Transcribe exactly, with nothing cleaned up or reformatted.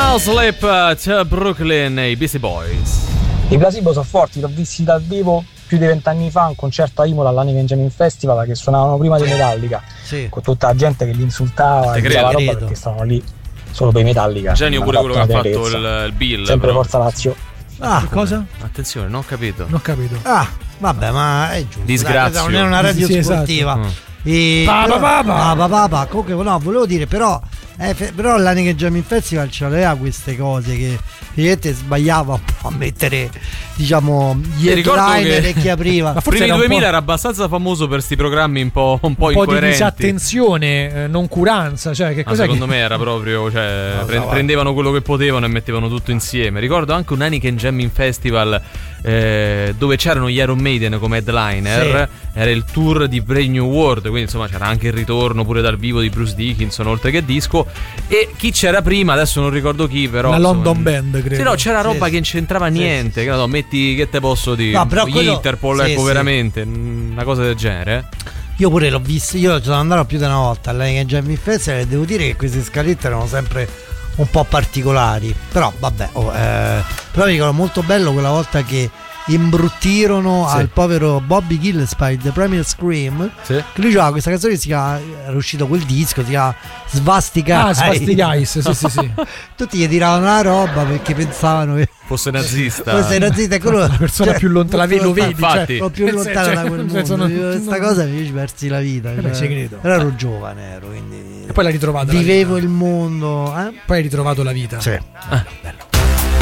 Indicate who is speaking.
Speaker 1: No Sleep to Brooklyn e i Beastie Boys.
Speaker 2: I Placebo sono forti, l'ho visti dal vivo più di vent'anni fa a un concerto a Imola all'Aniken Jamming Festival, che suonavano prima di Metallica,
Speaker 3: sì.
Speaker 2: con tutta la gente che li insultava e diceva roba perché stavano lì solo per i Metallica.
Speaker 1: Genio pure quello che ha fatto il, il Bill.
Speaker 2: Sempre
Speaker 1: però.
Speaker 2: Forza Lazio.
Speaker 3: Ah,
Speaker 4: cosa?
Speaker 1: Attenzione, non ho capito.
Speaker 4: Non ho capito.
Speaker 3: Ah, vabbè, ma è giusto.
Speaker 1: Disgrazio.
Speaker 3: Dai, non è una radio
Speaker 4: sì,
Speaker 3: sportiva.
Speaker 4: Esatto.
Speaker 1: Mm.
Speaker 3: E
Speaker 4: Pa,
Speaker 3: però,
Speaker 4: pa, pa, pa.
Speaker 3: pa, pa, pa. Comunque no, volevo dire però eh, fe, però l'Aniken Jamming Festival c'aveva queste cose che praticamente sbagliava un po' a mettere, diciamo, gli headliner
Speaker 1: che
Speaker 3: e chi apriva.
Speaker 1: ma forse nei duemila era abbastanza famoso per sti programmi un po', un po',
Speaker 4: un po'
Speaker 1: incoerenti.
Speaker 4: di disattenzione, eh, noncuranza, cioè che
Speaker 1: Ma
Speaker 4: cos'è
Speaker 1: secondo
Speaker 4: che...
Speaker 1: me era proprio, cioè,
Speaker 4: no,
Speaker 1: pre-
Speaker 4: no,
Speaker 1: prendevano quello che potevano e mettevano tutto insieme. Ricordo anche un Aniken Jamming Festival eh, dove c'erano gli Iron Maiden come headliner, sì. Era il tour di Brave New World, quindi insomma c'era anche il ritorno pure dal vivo di Bruce Dickinson oltre che disco. E chi c'era prima, adesso non ricordo chi, però
Speaker 4: la
Speaker 1: insomma,
Speaker 4: London Band, credo.
Speaker 1: Sì, no, c'era roba
Speaker 3: sì,
Speaker 1: che non c'entrava
Speaker 3: sì,
Speaker 1: niente,
Speaker 3: sì,
Speaker 1: che no, metti, che te posso dire,
Speaker 3: no, però
Speaker 1: gli
Speaker 3: quello,
Speaker 1: Interpol,
Speaker 3: sì,
Speaker 1: ecco,
Speaker 3: sì.
Speaker 1: veramente una cosa del genere.
Speaker 3: Io pure l'ho visto, io ci sono andato più di una volta all'Aniken Jamming Festival e devo dire che queste scalette erano sempre un po' particolari, però vabbè, oh, eh, però mi ricordo molto bello quella volta che imbruttirono sì. al povero Bobby Gillespie The Premier Scream,
Speaker 1: sì.
Speaker 3: che lui giocava questa canzone che si chiama, era uscito quel disco, si chiama Svastica
Speaker 4: ah Svastica Ice, sì sì sì.
Speaker 3: Tutti gli tiravano la roba perché pensavano che
Speaker 1: fosse nazista,
Speaker 3: fosse nazista e quello,
Speaker 4: la persona
Speaker 3: cioè,
Speaker 4: più lontana, lo, lo vedi,
Speaker 1: infatti,
Speaker 4: cioè,
Speaker 3: più lontana
Speaker 4: cioè,
Speaker 3: da quel mondo,
Speaker 4: senso, non,
Speaker 3: questa
Speaker 4: non...
Speaker 3: cosa mi ci persi la vita,
Speaker 4: eh beh,
Speaker 3: cioè,
Speaker 4: credo.
Speaker 3: però ero giovane, ero, quindi
Speaker 4: e poi l'hai ritrovato,
Speaker 3: vivevo il mondo, eh?
Speaker 4: Poi hai ritrovato la vita,
Speaker 3: sì.
Speaker 4: Ah, bello.